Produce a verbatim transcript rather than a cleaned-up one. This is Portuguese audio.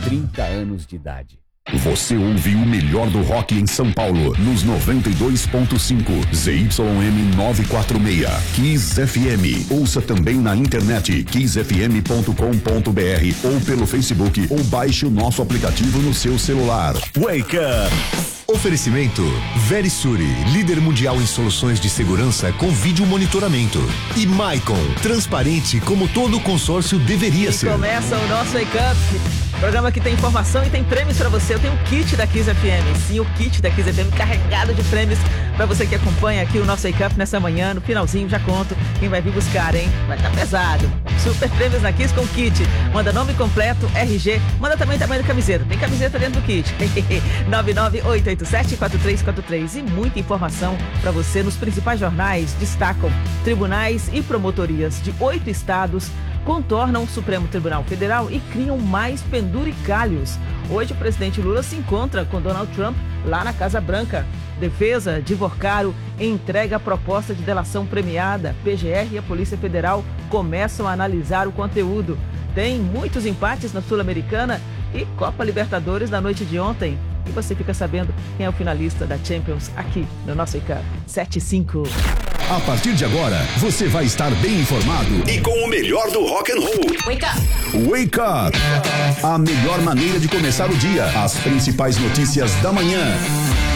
trinta anos de idade. Você ouviu o melhor do rock em São Paulo, nos noventa e dois ponto cinco, Z Y M novecentos e quarenta e seis, Kiss F M. Ouça também na internet, kiss f m ponto com ponto b r ou pelo Facebook, ou baixe o nosso aplicativo no seu celular. Wake Up! Oferecimento Verisure, líder mundial em soluções de segurança com vídeo monitoramento. E Maicon, transparente como todo consórcio deveria e ser. Começa o nosso Wake Up, programa que tem informação e tem prêmios pra você. Eu tenho um kit da Kiss F M, sim, o kit da Kiss F M carregado de prêmios pra você que acompanha aqui o nosso Wake Up nessa manhã. No finalzinho já conto quem vai vir buscar, hein? Vai estar pesado. Super prêmios na Kiss com kit. Manda nome completo, R G, manda também tamanho da camiseta. Tem camiseta dentro do kit. nove nove oito oito sete quatro três quatro três. E muita informação para você nos principais jornais. Destacam: tribunais e promotorias de oito estados contornam o Supremo Tribunal Federal e criam mais penduricalhos. Hoje o presidente Lula se encontra com Donald Trump lá na Casa Branca. Defesa de Vorcaro entrega a proposta de delação premiada. P G R e a Polícia Federal começam a analisar o conteúdo. Tem muitos empates na Sul-Americana e Copa Libertadores na noite de ontem. E você fica sabendo quem é o finalista da Champions aqui no nosso Wake Up sete e cinco. A partir de agora, você vai estar bem informado e com o melhor do rock and roll. Wake Up! Wake Up! A melhor maneira de começar o dia. As principais notícias da manhã.